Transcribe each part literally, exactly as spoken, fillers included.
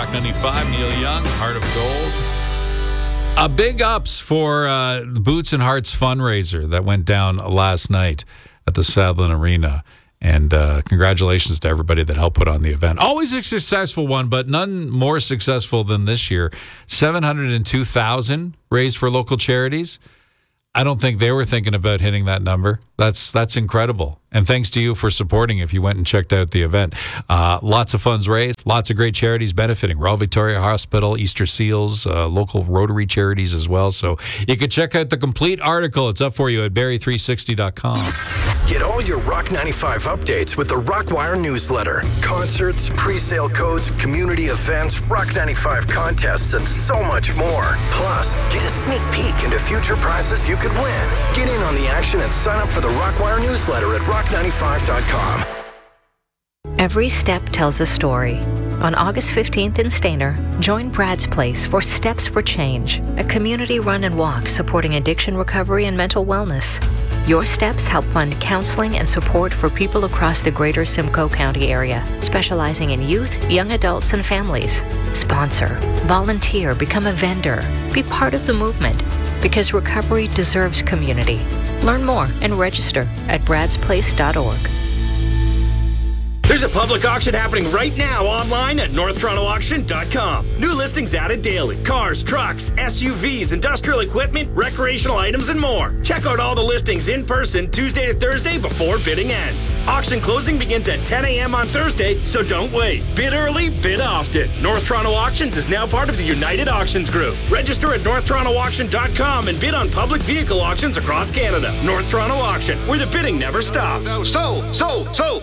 Rock ninety-five, Neil Young, Heart of Gold. A big ups for uh, the Boots and Hearts fundraiser that went down last night at the Sadlin Arena. And uh, congratulations to everybody that helped put on the event. Always a successful one, but none more successful than this year. seven hundred two thousand dollars raised for local charities. I don't think they were thinking about hitting that number. That's that's incredible. And thanks to you for supporting if you went and checked out the event. Uh, lots of funds raised, lots of great charities benefiting. Royal Victoria Hospital, Easter Seals, uh, local Rotary charities as well. So you could check out the complete article. It's up for you at Barrie three sixty dot com. Get all your Rock ninety-five updates with the Rockwire newsletter. Concerts, pre-sale codes, community events, Rock ninety-five contests, and so much more. Plus, get a sneak peek into future prizes you could win. Get in on the action and sign up for the Rockwire newsletter at rock ninety-five dot com. Every step tells a story. On August fifteenth in Stayner, join Brad's Place for Steps for Change, a community run and walk supporting addiction recovery and mental wellness. Your steps help fund counseling and support for people across the greater Simcoe County area, specializing in youth, young adults, and families. Sponsor, volunteer, become a vendor, be part of the movement, because recovery deserves community. Learn more and register at brads place dot org. There's a public auction happening right now online at north toronto auction dot com. New listings added daily. Cars, trucks, S U Vs, industrial equipment, recreational items, and more. Check out all the listings in person Tuesday to Thursday before bidding ends. Auction closing begins at ten a.m. on Thursday, so don't wait. Bid early, bid often. North Toronto Auctions is now part of the United Auctions Group. Register at north toronto auction dot com and bid on public vehicle auctions across Canada. North Toronto Auction, where the bidding never stops. So, so, so, so.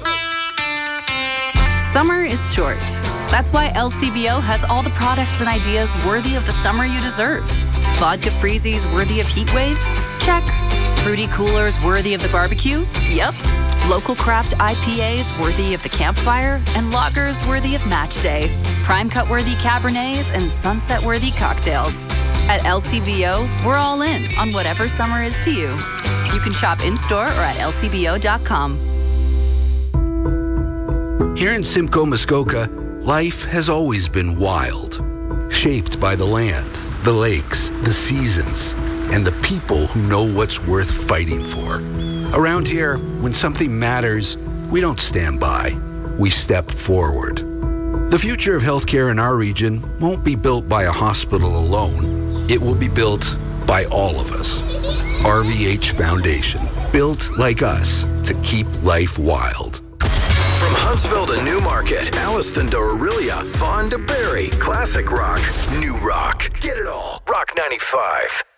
Summer is short. That's why L C B O has all the products and ideas worthy of the summer you deserve. Vodka freezies worthy of heat waves? Check. Fruity coolers worthy of the barbecue? Yep. Local craft I P As worthy of the campfire? And lagers worthy of match day. Prime cut worthy Cabernets and sunset worthy cocktails. At L C B O, we're all in on whatever summer is to you. You can shop in-store or at L C B O dot com. Here in Simcoe, Muskoka, life has always been wild, shaped by the land, the lakes, the seasons, and the people who know what's worth fighting for. Around here, when something matters, we don't stand by, we step forward. The future of healthcare in our region won't be built by a hospital alone. It will be built by all of us. R V H Foundation, built like us to keep life wild. From Huntsville to Newmarket, Alliston to Orillia, Vaughan to Barrie, classic rock, new rock. Get it all. Rock ninety-five.